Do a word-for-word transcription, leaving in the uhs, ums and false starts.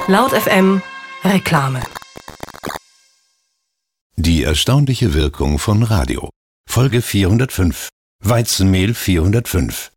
Laut F M Reklame. Die erstaunliche Wirkung von Radio. Folge vierhundertfünf. Weizenmehl vierhundertfünf.